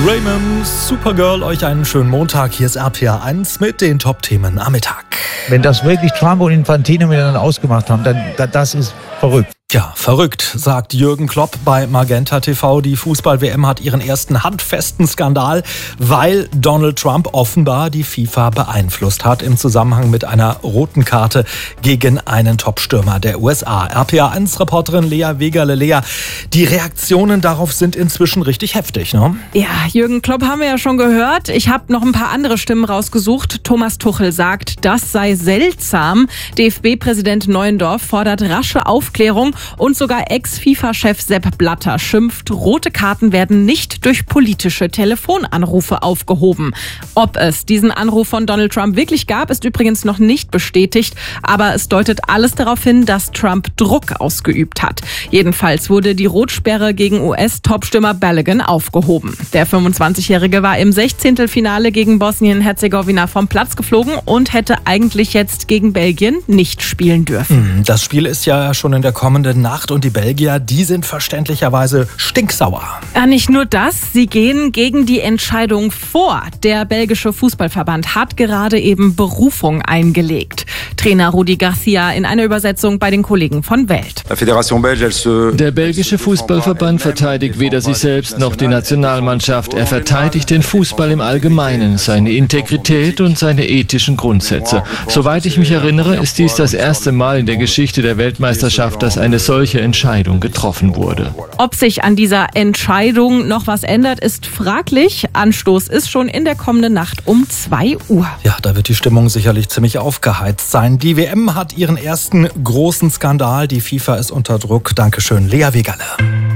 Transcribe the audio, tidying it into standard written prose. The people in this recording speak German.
Raymond, Supergirl, euch einen schönen Montag. Hier ist RPA 1 mit den Top-Themen am Mittag. Wenn das wirklich Trump und Infantino miteinander ausgemacht haben, dann das ist verrückt. Ja, verrückt, sagt Jürgen Klopp bei Magenta TV. Die Fußball-WM hat ihren ersten handfesten Skandal, weil Donald Trump offenbar die FIFA beeinflusst hat im Zusammenhang mit einer roten Karte gegen einen Top-Stürmer der USA. RPA1-Reporterin Lea Wegerle. Lea, die Reaktionen darauf sind inzwischen richtig heftig, ne? Ja, Jürgen Klopp haben wir ja schon gehört. Ich habe noch ein paar andere Stimmen rausgesucht. Thomas Tuchel sagt, das sei seltsam. DFB-Präsident Neuendorf fordert rasche Aufklärung. Und sogar Ex-FIFA-Chef Sepp Blatter schimpft, rote Karten werden nicht durch politische Telefonanrufe aufgehoben. Ob es diesen Anruf von Donald Trump wirklich gab, ist übrigens noch nicht bestätigt. Aber es deutet alles darauf hin, dass Trump Druck ausgeübt hat. Jedenfalls wurde die Rotsperre gegen US-Topstürmer Balogun aufgehoben. Der 25-Jährige war im 16. Finale gegen Bosnien-Herzegowina vom Platz geflogen und hätte eigentlich jetzt gegen Belgien nicht spielen dürfen. Das Spiel ist ja schon in der kommenden Nacht und die Belgier, die sind verständlicherweise stinksauer. Ja, nicht nur das, sie gehen gegen die Entscheidung vor. Der belgische Fußballverband hat gerade eben Berufung eingelegt. Trainer Rudi Garcia in einer Übersetzung bei den Kollegen von Welt. Der belgische Fußballverband verteidigt weder sich selbst noch die Nationalmannschaft. Er verteidigt den Fußball im Allgemeinen, seine Integrität und seine ethischen Grundsätze. Soweit ich mich erinnere, ist dies das erste Mal in der Geschichte der Weltmeisterschaft, dass eine solche Entscheidung getroffen wurde. Ob sich an dieser Entscheidung noch was ändert, ist fraglich. Anstoß ist schon in der kommenden Nacht um 2 Uhr. Ja, da wird die Stimmung sicherlich ziemlich aufgeheizt sein. Die WM hat ihren ersten großen Skandal. Die FIFA ist unter Druck. Dankeschön, Lea Wegerle.